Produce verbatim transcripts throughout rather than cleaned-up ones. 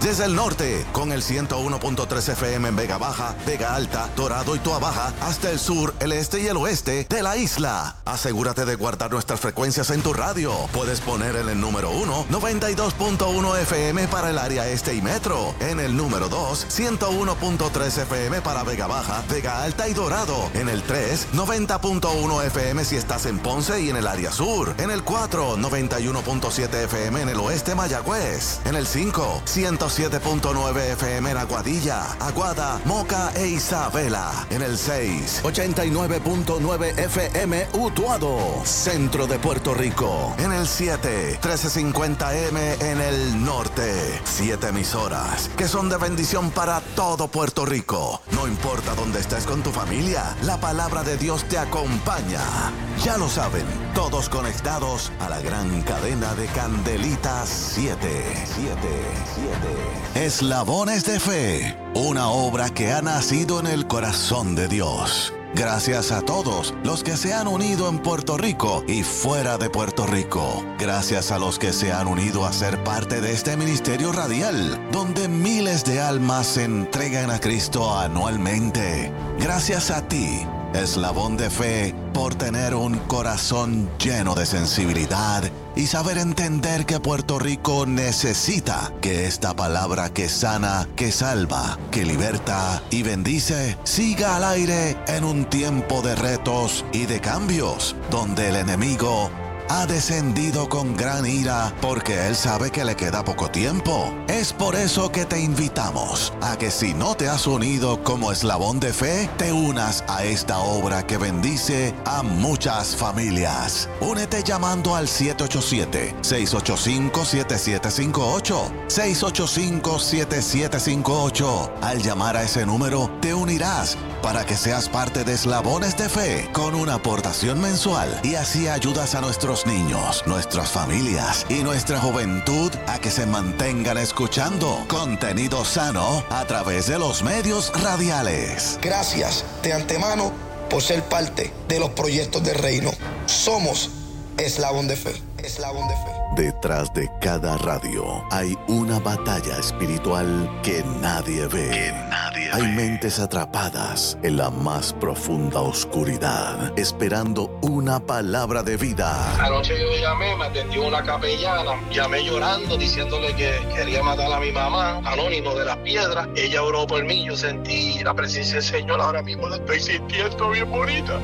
Desde el norte, con el ciento uno punto tres F M en Vega Baja, Vega Alta, Dorado y Toa Baja, hasta el sur, el este y el oeste de la isla. Asegúrate de guardar nuestras frecuencias en tu radio. Puedes poner en el número uno, noventa y dos punto uno F M para el área este y metro. En el número dos, ciento uno punto tres F M para Vega Baja, Vega Alta y Dorado. En el tres, noventa punto uno F M si estás en Ponce y en el área sur. En el cuatro, noventa y uno punto siete F M en el oeste Mayagüez. En el cinco, ciento siete punto nueve F M en Aguadilla, Aguada, Moca e Isabela. En el seis, ochenta y nueve punto nueve F M Utuado, centro de Puerto Rico. En el siete, trece cincuenta M en el norte. Siete emisoras que son de bendición para todo Puerto Rico. No importa dónde estés con tu familia, la palabra de Dios te acompaña. Ya lo saben, todos conectados a la gran cadena de Candelita siete. siete, siete. Eslabones de Fe, una obra que ha nacido en el corazón de Dios. Gracias a todos los que se han unido en Puerto Rico y fuera de Puerto Rico. Gracias a los que se han unido a ser parte de este ministerio radial, donde miles de almas se entregan a Cristo anualmente. Gracias a ti, Eslabón de Fe, por tener un corazón lleno de sensibilidad y saber entender que Puerto Rico necesita que esta palabra que sana, que salva, que liberta y bendice, siga al aire en un tiempo de retos y de cambios, donde el enemigo ha descendido con gran ira porque él sabe que le queda poco tiempo. Es por eso que te invitamos a que si no te has unido como Eslabón de Fe, te unas a esta obra que bendice a muchas familias. Únete llamando al siete ocho siete, seis ocho cinco, siete siete cinco ocho, seis ocho cinco, siete siete cinco ocho. Al llamar a ese número, te unirás para que seas parte de Eslabones de Fe con una aportación mensual y así ayudas a nuestros niños, nuestras familias y nuestra juventud a que se mantengan escuchando contenido sano a través de los medios radiales. Gracias de antemano por ser parte de los proyectos del reino. Somos Eslabón de Fe. Eslabón de Fe. Detrás de cada radio hay una batalla espiritual que nadie ve. Que nadie hay ve. Mentes atrapadas en la más profunda oscuridad, esperando una palabra de vida. Anoche yo llamé, me atendió una capellana, llamé llorando, diciéndole que quería matar a mi mamá, anónimo de las piedras. Ella oró por mí, yo sentí la presencia del Señor, ahora mismo la estoy sintiendo bien bonita.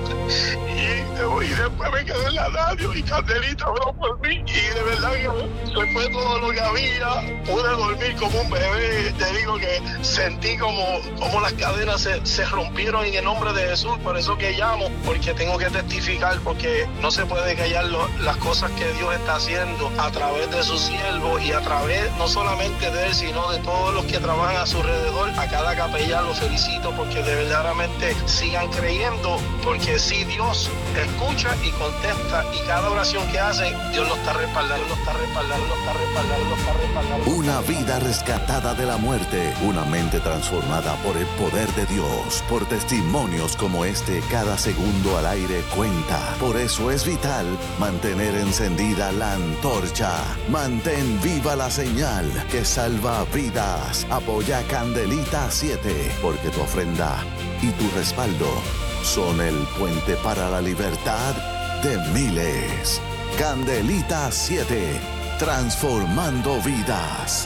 Y, y después me quedé en la radio y Candelita oró por mí. Y de verdad que se fue todo lo que había, pude dormir como un bebé. Te digo que sentí como, como las cadenas se, se rompieron en el nombre de Jesús. Por eso que llamo, porque tengo que testificar, porque no se puede callar lo, las cosas que Dios está haciendo a través de sus siervos y a través no solamente de él, sino de todos los que trabajan a su alrededor. A cada capellán lo felicito porque de verdaderamente sigan creyendo, porque si Dios escucha y contesta, y cada oración que hacen, Dios lo está respaldando, lo está respaldando, lo está respaldando, lo está respaldando. Una vida rescatada de la muerte, una mente transformada por el poder de Dios, por testimonios como este. Cada segundo al aire cuenta. Por eso es vital mantener encendida la antorcha. Mantén viva la señal que salva vidas. Apoya Candelita siete, porque tu ofrenda y tu respaldo son el puente para la libertad de miles. Candelita siete, transformando vidas.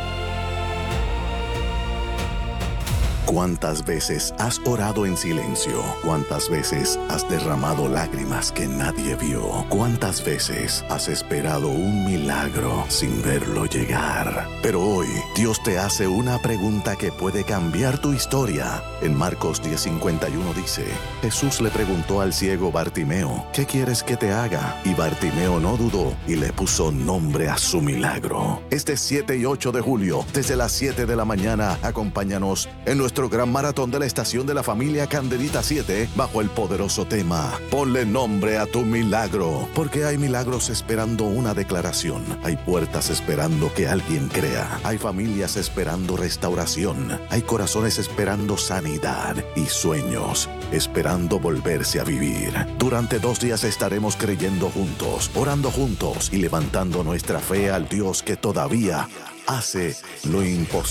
¿Cuántas veces has orado en silencio? ¿Cuántas veces has derramado lágrimas que nadie vio? ¿Cuántas veces has esperado un milagro sin verlo llegar? Pero hoy Dios te hace una pregunta que puede cambiar tu historia. En Marcos diez cincuenta y uno dice: Jesús le preguntó al ciego Bartimeo, ¿qué quieres que te haga? Y Bartimeo no dudó y le puso nombre a su milagro. Este siete y ocho de julio, desde las siete de la mañana, acompáñanos en nuestro gran maratón de la estación de la familia Candelita siete, bajo el poderoso tema Ponle nombre a tu milagro, porque hay milagros esperando una declaración, hay puertas esperando que alguien crea, hay familias esperando restauración, hay corazones esperando sanidad y sueños esperando volverse a vivir. Durante dos días estaremos creyendo juntos, orando juntos y levantando nuestra fe al Dios que todavía hace lo imposible